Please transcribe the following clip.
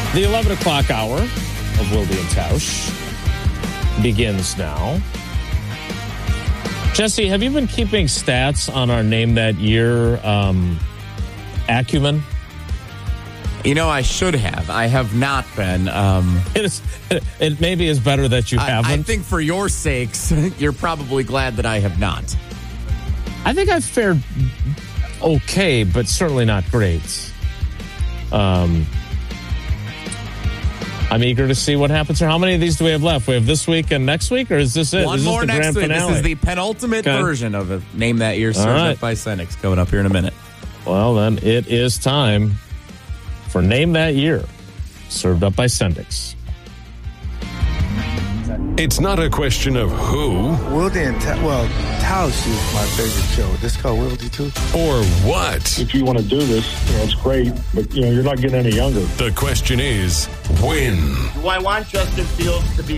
The 11 o'clock hour of Wilde and Tausch begins now. Jesse, have you been keeping stats on our Name That Year acumen? You know, I should have. I have not been. It maybe is better that you haven't. I think for your sakes, you're probably glad that I have not. I think I've fared okay, but certainly not great. I'm eager to see what happens here. How many of these do we have left? We have this week and next week, or is this it? One more next week. This is the penultimate version of a Name That Year served up by Sendix coming up here in a minute. Well, then it is time for Name That Year, served up by Sendix. It's not a question of who. Wilde and Tausch is my favorite show. This called Wilde too. Or what. If you want to do this, it's great, but you're not getting any younger. The question is, when? Do I want Justin Fields to be